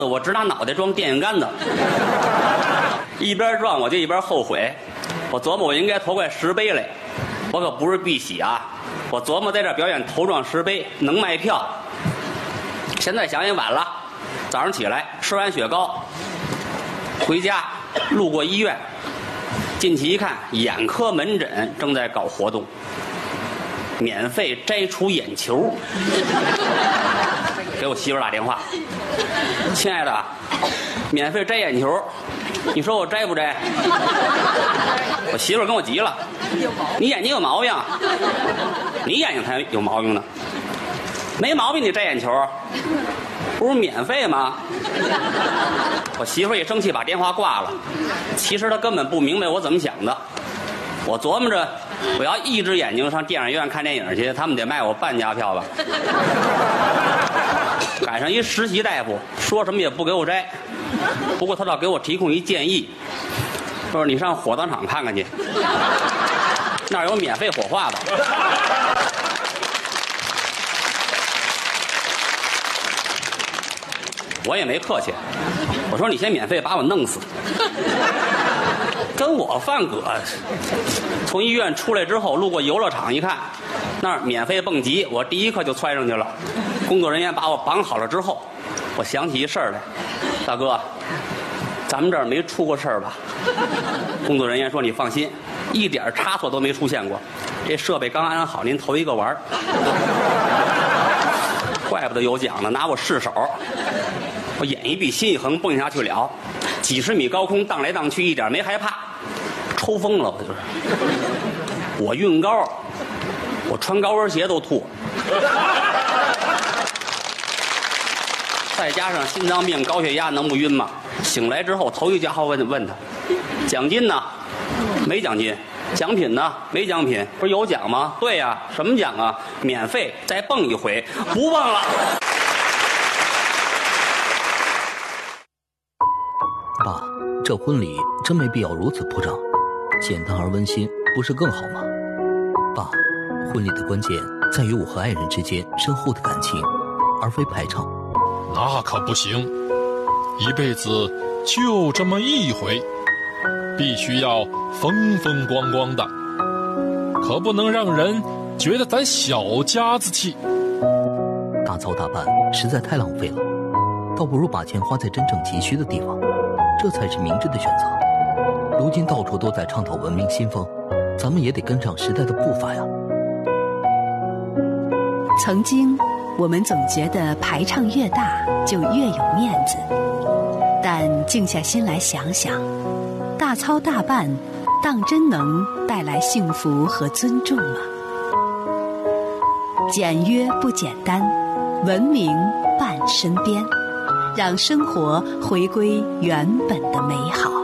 我直拿脑袋装电线杆子，一边撞我就一边后悔。我琢磨我应该头块10杯来，我可不是碧玺啊！我琢磨在这表演头撞10杯能卖票。现在想也晚了，早上起来吃完雪糕，回家路过医院，进去一看，眼科门诊正在搞活动，免费摘除眼球。给我媳妇打电话，亲爱的，免费摘眼球，你说我摘不摘？我媳妇跟我急了，你眼睛有毛病，你眼睛才有毛病呢，没毛病你摘眼球，不是免费吗？我媳妇一生气把电话挂了，其实她根本不明白我怎么想的。我琢磨着，我要一只眼睛上电影院看电影去，他们得卖我半价票吧。赶上一实习大夫，说什么也不给我摘，不过他倒给我提供一建议，说你上火葬场看看去，那儿有免费火化的。我也没客气，我说你先免费把我弄死。跟我犯葛。从医院出来之后，路过游乐场一看，那儿免费蹦极，我第一课就窜上去了。工作人员把我绑好了之后，我想起一事儿来，大哥，咱们这儿没出过事儿吧？工作人员说你放心，一点差错都没出现过，这设备刚安好，您头一个玩。怪不得有奖呢，拿我试手。我眼一闭，心一横，蹦下去了，几十米高空荡来荡去，一点没害怕，抽风了，我就是。我运高，我穿高跟鞋都吐，再加上心脏病、高血压，能不晕吗？醒来之后，头一句话问他，奖金呢？没奖金。奖品呢？没奖品。不是有奖吗？对呀，什么奖啊？免费再蹦一回，不蹦了。 爸，这婚礼真没必要如此铺张，简单而温馨不是更好吗？爸，婚礼的关键在于我和爱人之间深厚的感情，而非排场。 那可不行，一辈子就这么一回，必须要风风光光的，可不能让人觉得咱小家子气。 大操大办实在太浪费了，倒不如把钱花在真正急需的地方，这才是明智的选择。如今到处都在倡导文明新风，咱们也得跟上时代的步伐呀。 曾经我们总觉得排场越大就越有面子，但静下心来想想，大操大办当真能带来幸福和尊重吗？简约不简单，文明伴身边，让生活回归原本的美好。